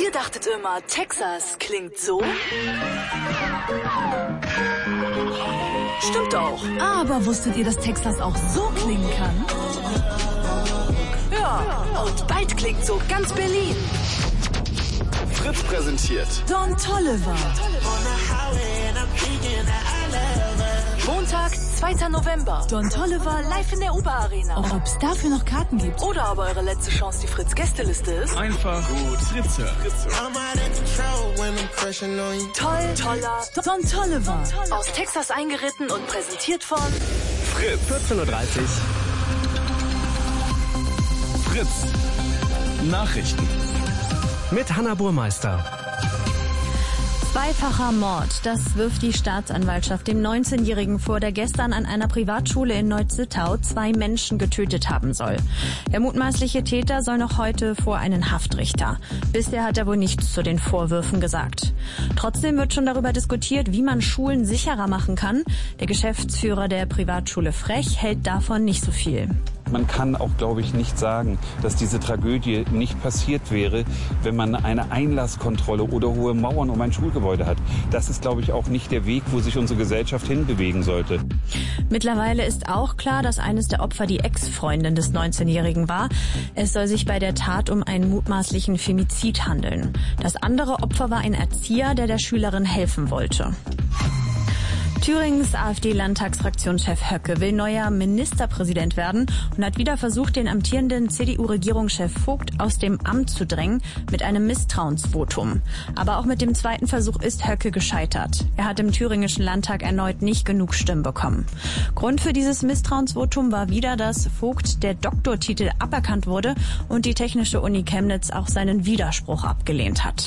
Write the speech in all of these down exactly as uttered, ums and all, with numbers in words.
Ihr dachtet immer, Texas klingt so? Stimmt auch. Aber wusstet ihr, dass Texas auch so klingen kann? Ja, und bald klingt so ganz Berlin. Fritz präsentiert Don Toliver. Montag, zweiter November. Don Toliver Live in der U-Bahn-Arena. Auch ob es dafür noch Karten gibt. Oder aber eure letzte Chance, die Fritz-Gästeliste ist. einfach gut Fritze. Toll, toller Don Toliver. aus Texas eingeritten und präsentiert von Fritz. vierzehn Uhr dreißig. Fritz. Nachrichten. Mit Hanna Burmeister. Zweifacher Mord, das wirft die Staatsanwaltschaft dem neunzehnjährigen vor, der gestern an einer Privatschule in Neuzittau zwei Menschen getötet haben soll. Der mutmaßliche Täter soll noch heute vor einen Haftrichter. Bisher hat er wohl nichts zu den Vorwürfen gesagt. Trotzdem wird schon darüber diskutiert, wie man Schulen sicherer machen kann. Der Geschäftsführer der Privatschule Frech hält davon nicht so viel. Man kann auch, glaube ich, nicht sagen, dass diese Tragödie nicht passiert wäre, wenn man eine Einlasskontrolle oder hohe Mauern um ein Schulgebäude hat. Das ist, glaube ich, auch nicht der Weg, wo sich unsere Gesellschaft hinbewegen sollte. Mittlerweile ist auch klar, dass eines der Opfer die Ex-Freundin des neunzehnjährigen war. Es soll sich bei der Tat um einen mutmaßlichen Femizid handeln. Das andere Opfer war ein Erzieher, der der Schülerin helfen wollte. Thüringens AfD-Landtagsfraktionschef Höcke will neuer Ministerpräsident werden und hat wieder versucht, den amtierenden C D U-Regierungschef Vogt aus dem Amt zu drängen mit einem Misstrauensvotum. Aber auch mit dem zweiten Versuch ist Höcke gescheitert. Er hat im thüringischen Landtag erneut nicht genug Stimmen bekommen. Grund für dieses Misstrauensvotum war wieder, dass Vogt der Doktortitel aberkannt wurde und die Technische Uni Chemnitz auch seinen Widerspruch abgelehnt hat.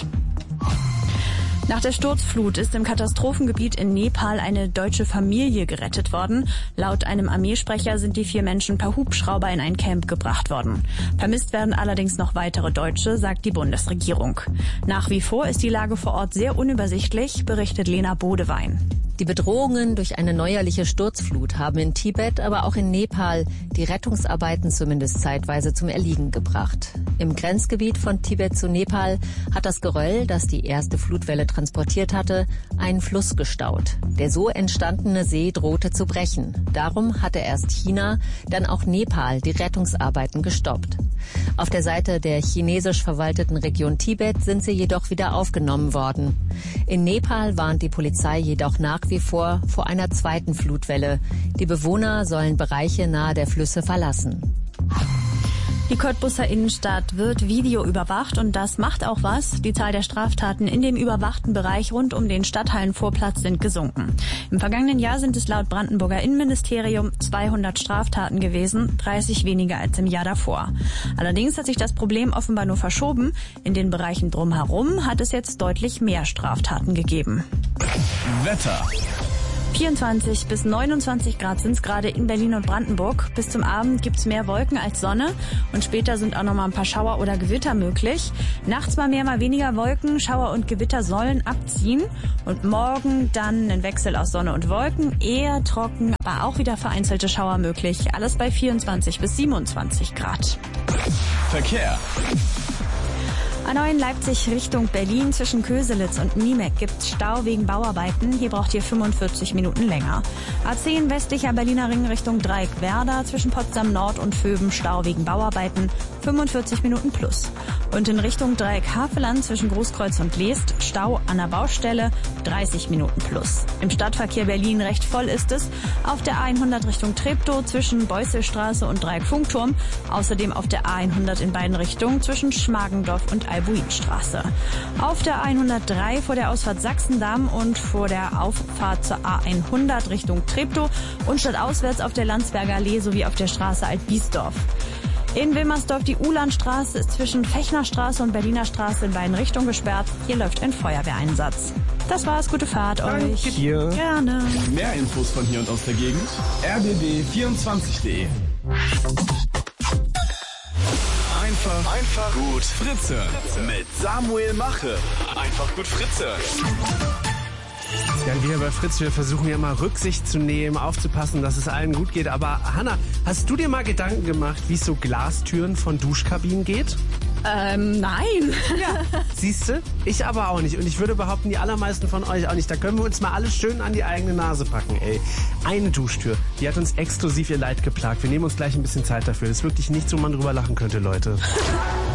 Nach der Sturzflut ist im Katastrophengebiet in Nepal eine deutsche Familie gerettet worden. Laut einem Armeesprecher sind die vier Menschen per Hubschrauber in ein Camp gebracht worden. Vermisst werden allerdings noch weitere Deutsche, sagt die Bundesregierung. Nach wie vor ist die Lage vor Ort sehr unübersichtlich, berichtet Lena Bodewein. Die Bedrohungen durch eine neuerliche Sturzflut haben in Tibet, aber auch in Nepal die Rettungsarbeiten zumindest zeitweise zum Erliegen gebracht. Im Grenzgebiet von Tibet zu Nepal hat das Geröll, das die erste Flutwelle transportiert hatte, einen Fluss gestaut. Der so entstandene See drohte zu brechen. Darum hatte erst China, dann auch Nepal die Rettungsarbeiten gestoppt. Auf der Seite der chinesisch verwalteten Region Tibet sind sie jedoch wieder aufgenommen worden. In Nepal warnt die Polizei jedoch nach wie vor vor einer zweiten Flutwelle. Die Bewohner sollen Bereiche nahe der Flüsse verlassen. Die Cottbuser Innenstadt wird videoüberwacht und das macht auch was. Die Zahl der Straftaten in dem überwachten Bereich rund um den Stadthallenvorplatz sind gesunken. Im vergangenen Jahr sind es laut Brandenburger Innenministerium zweihundert Straftaten gewesen, dreißig weniger als im Jahr davor. Allerdings hat sich das Problem offenbar nur verschoben. In den Bereichen drumherum hat es jetzt deutlich mehr Straftaten gegeben. Wetter. vierundzwanzig bis neunundzwanzig Grad sind es gerade in Berlin und Brandenburg. Bis zum Abend gibt's mehr Wolken als Sonne und später sind auch noch mal ein paar Schauer oder Gewitter möglich. Nachts mal mehr, mal weniger Wolken. Schauer und Gewitter sollen abziehen und morgen dann ein Wechsel aus Sonne und Wolken. Eher trocken, aber auch wieder vereinzelte Schauer möglich. Alles bei vierundzwanzig bis siebenundzwanzig Grad. Verkehr. A neun Leipzig Richtung Berlin zwischen Köselitz und Niemek gibt's Stau wegen Bauarbeiten. Hier braucht ihr fünfundvierzig Minuten länger. A zehn westlicher Berliner Ring Richtung Dreieck-Werder zwischen Potsdam Nord und Vöben Stau wegen Bauarbeiten. fünfundvierzig Minuten plus. Und in Richtung Dreieck-Haveland zwischen Großkreuz und Leest Stau an der Baustelle dreißig Minuten plus. Im Stadtverkehr Berlin recht voll ist es. Auf der A hundert Richtung Treptow zwischen Beusselstraße und Dreieck-Funkturm. Außerdem auf der A hundert in beiden Richtungen zwischen Schmargendorf und Albuinstraße. Auf der A hundertdrei vor der Ausfahrt Sachsendamm und vor der Auffahrt zur A hundert Richtung Treptow und stadtauswärts auf der Landsberger Allee sowie auf der Straße Alt-Biesdorf. In Wilmersdorf die Uhlandstraße ist zwischen Fechnerstraße und Berliner Straße in beiden Richtungen gesperrt. Hier läuft ein Feuerwehreinsatz. Das war's, gute Fahrt euch. Danke dir. Gerne. Mehr Infos von hier und aus der Gegend. r b b vierundzwanzig punkt d e. Einfach, einfach gut Fritze. Mit Samuel Mache. Einfach gut Fritze. Ja, und wir bei Fritz, wir versuchen ja mal Rücksicht zu nehmen, aufzupassen, dass es allen gut geht. Aber Hanna, hast du dir mal Gedanken gemacht, wie es so Glastüren von Duschkabinen geht? Ähm, nein. Ja, siehste, ich aber auch nicht. Und ich würde behaupten, die allermeisten von euch auch nicht. Da können wir uns mal alles schön an die eigene Nase packen, ey. Eine Duschtür, die hat uns exklusiv ihr Leid geplagt. Wir nehmen uns gleich ein bisschen Zeit dafür. Das ist wirklich nichts, wo man drüber lachen könnte, Leute.